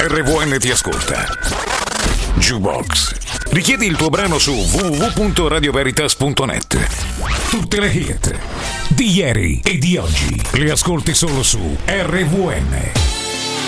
RVN ti ascolta. Jukebox. Richiedi il tuo brano su www.radioveritas.net. Tutte le hit di ieri e di oggi le ascolti solo su RVN.